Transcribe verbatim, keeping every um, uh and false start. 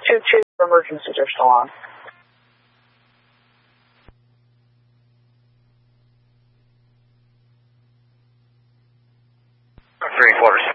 two two, emergencies are still on. Three quarters.